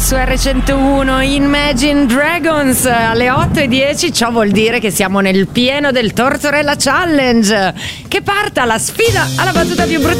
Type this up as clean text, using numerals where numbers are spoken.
su R101 Imagine Dragons alle 8:10. Ciò vuol dire che siamo nel pieno del Tortorella Challenge. Che parta la sfida alla battuta più brutta